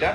Pendidikan.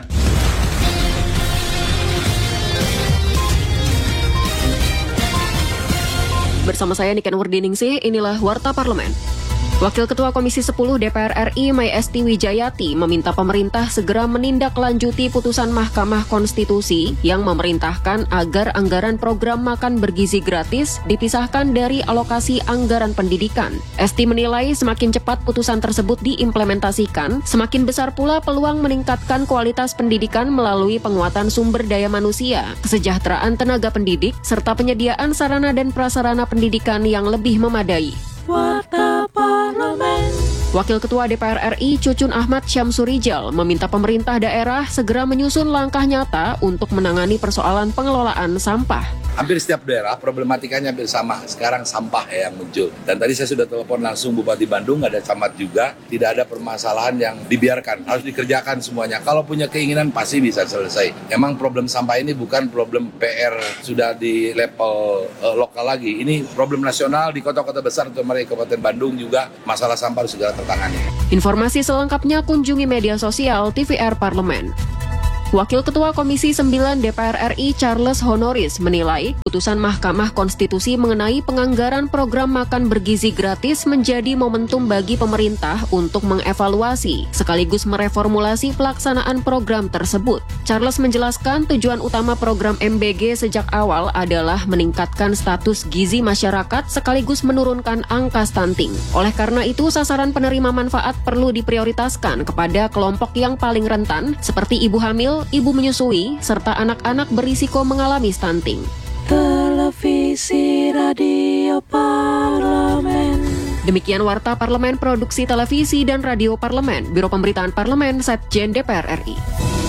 Bersama saya Niken Wardiningsih, inilah Warta Parlemen. Wakil Ketua Komisi 10 DPR RI Mai Esti Wijayati meminta pemerintah segera menindaklanjuti putusan Mahkamah Konstitusi yang memerintahkan agar anggaran program makan bergizi gratis dipisahkan dari alokasi anggaran pendidikan. Esti menilai semakin cepat putusan tersebut diimplementasikan, semakin besar pula peluang meningkatkan kualitas pendidikan melalui penguatan sumber daya manusia, kesejahteraan tenaga pendidik, serta penyediaan sarana dan prasarana pendidikan yang lebih memadai. Warta Parlemen. Wakil Ketua DPR RI Cucun Ahmad Syamsurijal meminta pemerintah daerah segera menyusun langkah nyata untuk menangani persoalan pengelolaan sampah. Hampir setiap daerah problematikanya hampir sama. Sekarang sampah yang muncul. Dan tadi saya sudah telepon langsung Bupati Bandung, ada camat juga. Tidak ada permasalahan yang dibiarkan. Harus dikerjakan semuanya. Kalau punya keinginan pasti bisa selesai. Emang problem sampah ini bukan problem PR sudah di level lokal lagi. Ini problem nasional di kota-kota besar, terutama di Kabupaten Bandung juga masalah sampah harus segera tertangani. Informasi selengkapnya kunjungi media sosial TVR Parlemen. Wakil Ketua Komisi 9 DPR RI Charles Honoris menilai putusan Mahkamah Konstitusi mengenai penganggaran program makan bergizi gratis menjadi momentum bagi pemerintah untuk mengevaluasi sekaligus mereformulasi pelaksanaan program tersebut. Charles menjelaskan tujuan utama program MBG sejak awal adalah meningkatkan status gizi masyarakat sekaligus menurunkan angka stunting. Oleh karena itu, sasaran penerima manfaat perlu diprioritaskan kepada kelompok yang paling rentan seperti ibu hamil, ibu menyusui, serta anak-anak berisiko mengalami stunting. Televisi Radio Parlemen. Demikian Warta Parlemen Produksi Televisi dan Radio Parlemen, Biro Pemberitaan Parlemen, Setjen DPR RI.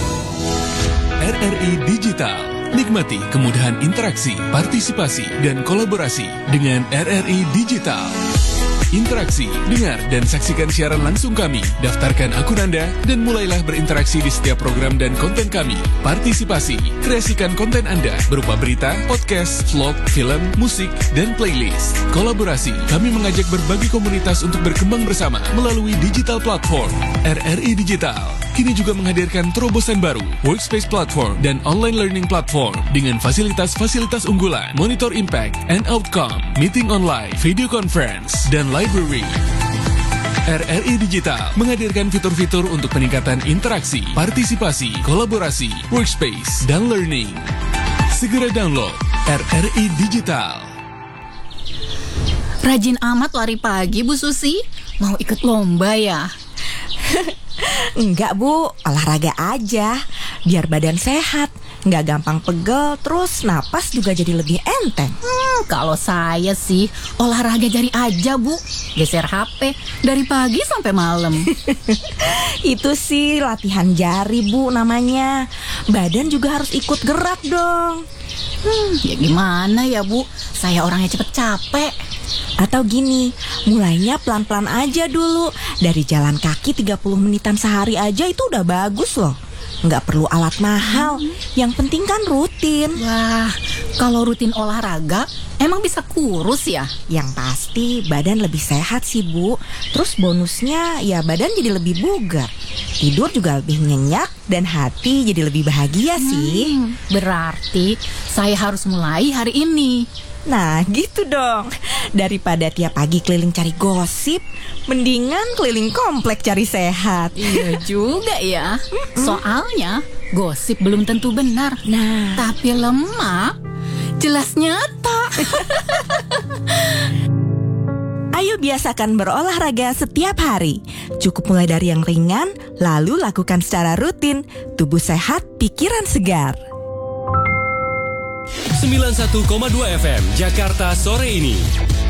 RRI Digital. Nikmati kemudahan interaksi, partisipasi, dan kolaborasi dengan RRI Digital. Interaksi, dengar, dan saksikan siaran langsung kami. Daftarkan akun Anda dan mulailah berinteraksi di setiap program dan konten kami. Partisipasi, kreasikan konten Anda berupa berita, podcast, vlog, film, musik, dan playlist. Kolaborasi, kami mengajak berbagai komunitas untuk berkembang bersama melalui digital platform. RRI Digital kini juga menghadirkan terobosan baru, workspace platform dan online learning platform dengan fasilitas-fasilitas unggulan, monitor impact and outcome, meeting online, video conference, dan library. RRI Digital menghadirkan fitur-fitur untuk peningkatan interaksi, partisipasi, kolaborasi, workspace, dan learning. Segera download RRI Digital. Rajin amat lari pagi, Bu Susi. Mau ikut lomba ya? Enggak, Bu, olahraga aja biar badan sehat, nggak gampang pegel, terus napas juga jadi lebih enteng. Kalau saya sih olahraga jari aja, Bu. Geser HP dari pagi sampai malam. Itu sih latihan jari, Bu, namanya. Badan juga harus ikut gerak dong. Ya gimana ya, Bu? Saya orangnya cepet capek. Atau gini, mulainya pelan-pelan aja dulu. Dari jalan kaki 30 menitan sehari aja itu udah bagus loh. Nggak perlu alat mahal, yang penting kan rutin. Wah, kalau rutin olahraga, emang bisa kurus ya? Yang pasti badan lebih sehat sih, Bu. Terus bonusnya ya badan jadi lebih bugar. Tidur juga lebih nyenyak dan hati jadi lebih bahagia sih. Berarti saya harus mulai hari ini. Nah, gitu dong. Daripada tiap pagi keliling cari gosip, mendingan keliling komplek cari sehat. Iya juga ya. Soalnya gosip belum tentu benar. Nah, tapi lemak jelas nyata. ayo biasakan berolahraga setiap hari. Cukup mulai dari yang ringan, lalu lakukan secara rutin. Tubuh sehat, pikiran segar. 91,2 FM Jakarta sore ini.